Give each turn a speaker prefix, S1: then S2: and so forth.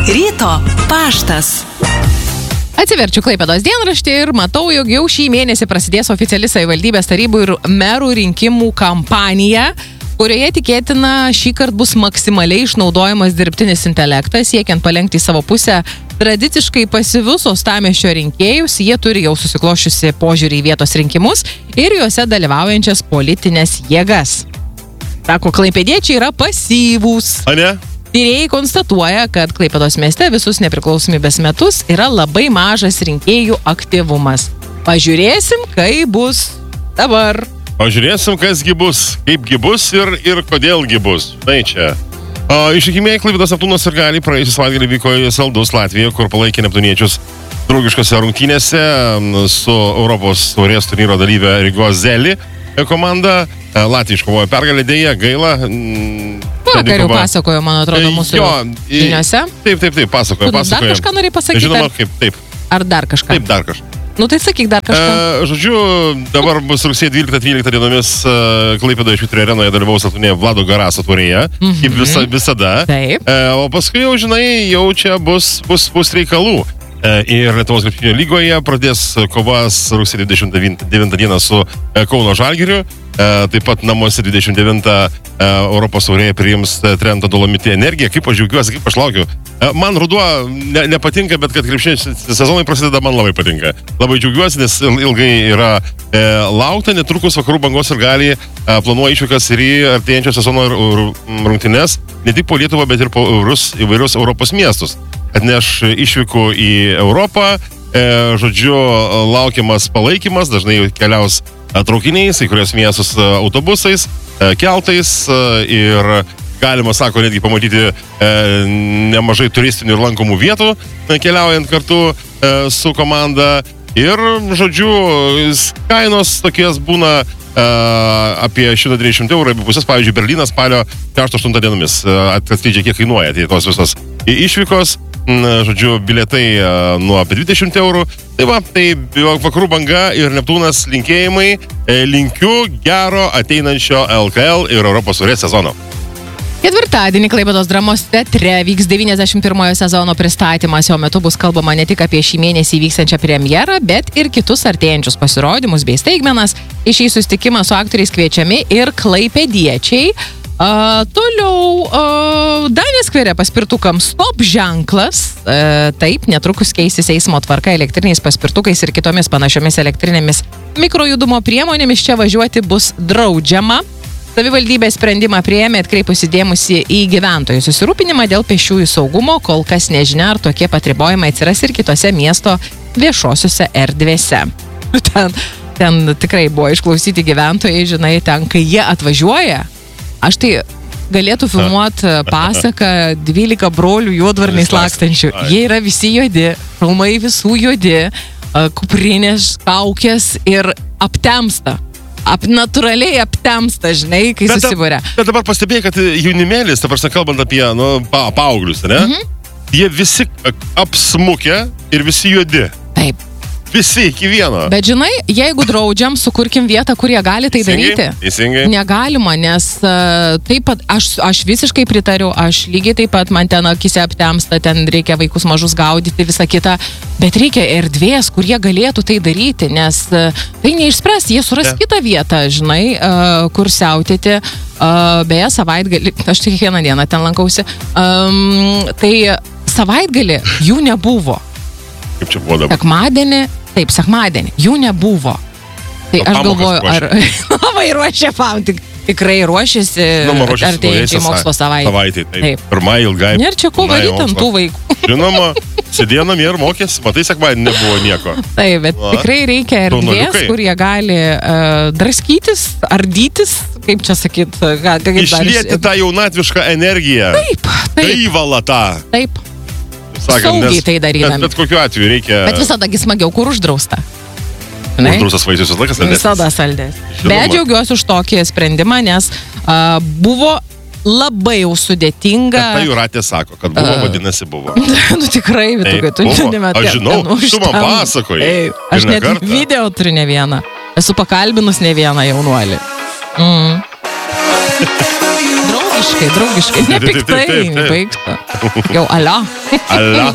S1: Ryto paštas.
S2: Atsiverčiu Klaipėdos dienraštį ir matau, jog jau šį mėnesį prasidės oficiali savivaldybės tarybų ir merų rinkimų kampanija, kurioje tikėtina šį kartą bus maksimaliai išnaudojamas dirbtinis intelektas, siekiant palenkti į savo pusę tradiciškai pasyvius uostamiesčio rinkėjus. Jie turi jau susiklošiusi požiūrį į vietos rinkimus ir juose dalyvaujančias politinės jėgas. Sako, klaipėdiečiai yra pasyvūs.
S3: A ne?
S2: Tyrėjai konstatuoja, kad Klaipėdos mieste visus nepriklausomybės metus yra labai mažas rinkėjų aktyvumas. Pažiūrėsim, kaip bus dabar.
S3: Pažiūrėsim, kasgi bus, kaipgi bus ir kodėlgi bus. Štai čia. Ištikimieji Klaipėdos Neptūnas Sirgaliai praėjusį savaitgalį vyko į Saldus, Latvijoje, kur palaikė neptūniečius draugiškose rungtynėse su Europos taurės turnyro dalyvė Rygos Zeli komanda. Latvija iškovojo pergalę, dėja, gaila.
S2: Vakar jau pasakojo, man atrodo, mūsų žiniuose.
S3: Taip, pasakojo.
S2: Dar kažką norėjai pasakyti?
S3: Žinoma, kaip, taip.
S2: Ar dar kažką?
S3: Taip, dar kažką.
S2: Nu tai sakyk dar kažką.
S3: Žodžiu, dabar bus rugsėjo 12-13 dienomis Klaipėdoje Švyturio arenoje dalyvaus atūnė Vlado Garaso taurėje, kaip visada.
S2: Taip.
S3: O paskui jau, žinai, jau čia bus reikalų. Ir Lietuvos krepšinio lygoje pradės kovas rugsėjo 29 dieną su Kauno Žalgiriu. Taip pat namuose 29 Europos taurėje priims Trento Dolomiti Energiją. Kaip aš džiaugiuosi, kaip aš laukiu. Man ruduo nepatinka, bet kad krepšinio sezonai prasideda, man labai patinka. Labai džiaugiuosi, nes ilgai yra laukta. Netrukus Vakarų bangos Sirgaliai planuoja išvykas ir į artėjančio sezono rungtynes, ne tik po Lietuvą, bet ir po įvairius Europos miestus. Atneš išvykų į Europą, žodžiu, laukiamas palaikymas, dažnai keliaus traukiniais, į kurios miestus autobusais, keltais ir galima, sako, netgi pamatyti nemažai turistinių ir lankomų vietų, keliaujant kartu su komanda. Ir, žodžiu, kainos tokies būna apie 130 eurų, apie pusės, pavyzdžiui, Berlynas spalio 6-8 dienomis atskleidžia, kiek kainuoja tai tos visos išvykos. Žodžiu, bilietai nuo apie 20 eurų. Tai va, tai Vakarų banga ir Neptūnas linkėjimai. Linkiu gero ateinančio LKL ir Europos taurės sezono.
S2: Ketvirtadienį Klaipėdos dramos teatre vyks 91 sezono pristatymas. Jo metu bus kalbama ne tik apie šį mėnesį vykstančią premjerą, bet ir kitus artėjančius pasirodymus bei staigmenas. Į šį susitikimą su aktoriais kviečiami ir klaipėdiečiai. Toliau Danės skvere paspirtukams stop ženklas. Taip, netrukus keisis eismo tvarka elektriniais paspirtukais ir kitomis panašiomis elektrinėmis mikrojudumo priemonėmis. Čia važiuoti bus draudžiama. Savivaldybė sprendimą priėmė atkreipusi dėmesį į gyventojų susirūpinimą dėl pėsčiųjų saugumo. Kol kas nežinia, ar tokie patribojimai atsiras ir kitose miesto viešosiuose erdvėse. Ten tikrai buvo išklausyti gyventojai, žinai, ten, kai jie atvažiuoja. Aš tai galėtų filmuoti pasaką 12 brolių juodvarniais lakstančių. Jie yra visi juodi, filmai visų juodi, kuprinės, kaukės ir aptemsta. Natūraliai aptemsta, žinai, kai susibūrė.
S3: Bet dabar pastebėjai, kad jaunimėlis, ta prasme, kalbant apie paauglius, ne? Jie visi apsmukę ir visi juodi.
S2: Taip.
S3: Visi iki vieno.
S2: Bet žinai, jeigu draudžiam, sukurkim vietą, kur jie gali tai daryti.
S3: Teisingai.
S2: Negalima, nes taip pat aš visiškai pritariu, aš lygiai taip pat man ten akise aptemsta, ten reikia vaikus mažus gaudyti, visą kitą, bet reikia erdvės, kur jie galėtų tai daryti, nes tai neišspręs, jie suras kitą vietą, žinai, kur siautėti. Beje, savaitgalį, aš tik kiekvieną dieną ten lankausi, tai savaitgalį jų nebuvo.
S3: Kaip čia buvo dabar?
S2: Sekmadienį jų nebuvo. Tai aš galvoju, ar labai ruošia tikrai ruošiasi artėjančiai mokslo savaitė.
S3: Taip. Pirmai ilgai.
S2: Nėra čia ko varyti ant tų vaikų.
S3: Žinoma, sėdėjo namie ir mokėsi, matai, sekmadienį nebuvo nieko.
S2: Taip, bet tikrai reikia erdvės, kur jie gali draskytis, ardytis, kaip čia sakyt.
S3: Išlieti tą jaunatvišką energiją.
S2: Taip.
S3: Gaivalą tą.
S2: Taip.
S3: Saugiai
S2: tai darydami.
S3: Bet kokiu atveju reikia...
S2: Bet visadagi smagiau, kur uždrausta.
S3: Uždraustas vaisius visą laiką saldės.
S2: Visada saldės. Bet džiaugiuosi už tokį sprendimą, nes buvo labai jau sudėtinga.
S3: Bet tai Jūratė sako, kad buvo, vadinasi buvo.
S2: Nu tikrai, tu nematė.
S3: Aš žinau, tu man pasakojai.
S2: Aš net video turiu ne vieną. Esu pakalbinus ne vieną jaunuolį. Draugiškai draugiškai,
S3: Taip, taip,
S2: nepiktai,
S3: taip, taip.
S2: baigta. Jau, ala.
S3: Ala.